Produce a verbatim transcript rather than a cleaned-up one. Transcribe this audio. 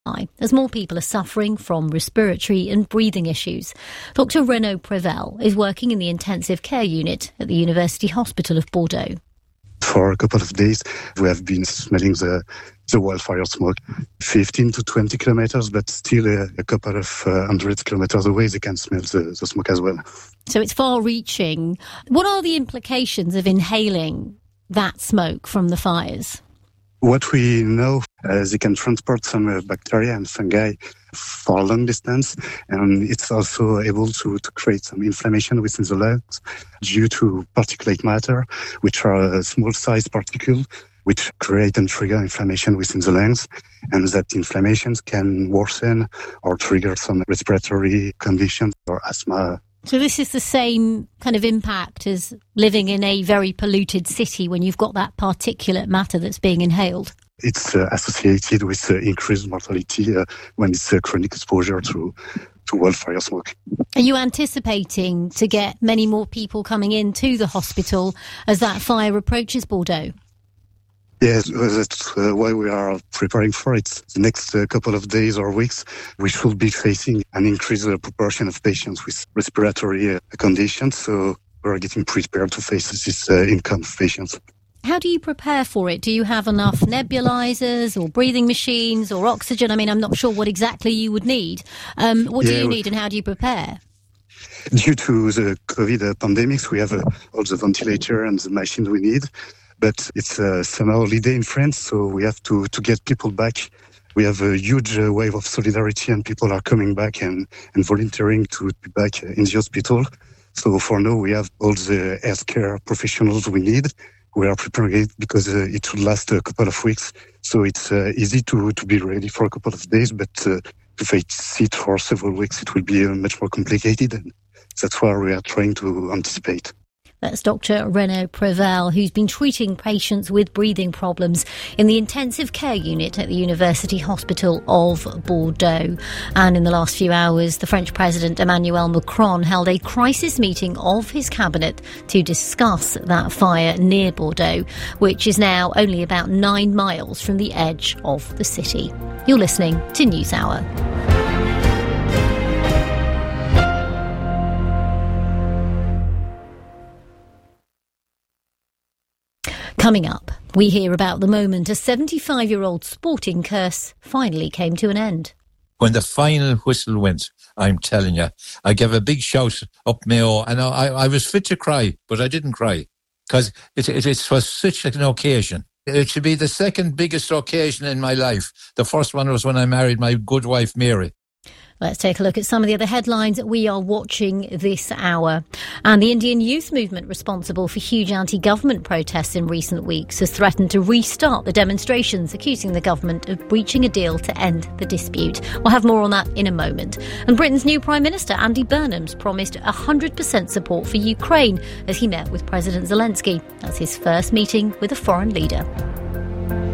as more people are suffering from respiratory and breathing issues. Doctor Renaud Prevel is working in the intensive care unit at the University Hospital of Bordeaux. For a couple of days, we have been smelling the, the wildfire smoke, fifteen to twenty kilometers, but still a, a couple of uh, hundred kilometers away, they can smell the, the smoke as well. So it's far-reaching. What are the implications of inhaling that smoke from the fires? What we know, uh, they can transport some uh, bacteria and fungi for a long distance, and it's also able to, to create some inflammation within the lungs due to particulate matter, which are a small-sized particle which create and trigger inflammation within the lungs, and that inflammations can worsen or trigger some respiratory conditions or asthma. So this is the same kind of impact as living in a very polluted city when you've got that particulate matter that's being inhaled? It's uh, associated with uh, increased mortality uh, when it's uh, chronic exposure to, to wildfire smoke. Are you anticipating to get many more people coming into the hospital as that fire approaches Bordeaux? Yes, that's uh, why we are preparing for it. The next uh, couple of days or weeks, we should be facing an increased uh, proportion of patients with respiratory uh, conditions. So we're getting prepared to face this uh, income of patients. How do you prepare for it? Do you have enough nebulizers or breathing machines or oxygen? I mean, I'm not sure what exactly you would need. Um, what yeah, do you need and how do you prepare? Due to the COVID pandemics, we have uh, all the ventilator and the machines we need. But it's a summer holiday in France, so we have to, to get people back. We have a huge uh, wave of solidarity and people are coming back and, and volunteering to be back in the hospital. So for now, we have all the healthcare professionals we need. We are preparing it because uh, it will last a couple of weeks. So it's uh, easy to, to be ready for a couple of days, but uh, to face it for several weeks, it will be uh, much more complicated. And that's why we are trying to anticipate. That's Doctor Renaud Prevel, who's been treating patients with breathing problems in the intensive care unit at the University Hospital of Bordeaux. And in the last few hours, the French President Emmanuel Macron held a crisis meeting of his cabinet to discuss that fire near Bordeaux, which is now only about nine miles from the edge of the city. You're listening to NewsHour. Coming up, we hear about the moment a seventy-five-year-old sporting curse finally came to an end. When the final whistle went, I'm telling you, I gave a big shout up Mayo, and I, I was fit to cry, but I didn't cry, because it, it, it was such an occasion. It should be the second biggest occasion in my life. The first one was when I married my good wife, Mary. Let's take a look at some of the other headlines that we are watching this hour. And the Indian youth movement, responsible for huge anti-government protests in recent weeks, has threatened to restart the demonstrations, accusing the government of breaching a deal to end the dispute. We'll have more on that in a moment. And Britain's new Prime Minister, Andy Burnham's promised one hundred percent support for Ukraine as he met with President Zelensky. That's his first meeting with a foreign leader.